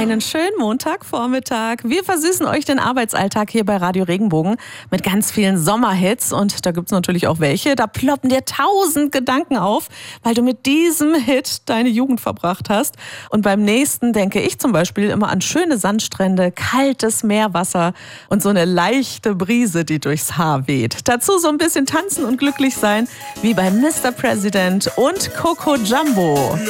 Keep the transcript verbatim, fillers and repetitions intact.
Einen schönen Montagvormittag. Wir versüßen euch den Arbeitsalltag hier bei Radio Regenbogen mit ganz vielen Sommerhits. Und da gibt es natürlich auch welche. Da ploppen dir tausend Gedanken auf, weil du mit diesem Hit deine Jugend verbracht hast. Und beim nächsten denke ich zum Beispiel immer an schöne Sandstrände, kaltes Meerwasser und so eine leichte Brise, die durchs Haar weht. Dazu so ein bisschen tanzen und glücklich sein, wie bei Mister President und Coco Jumbo.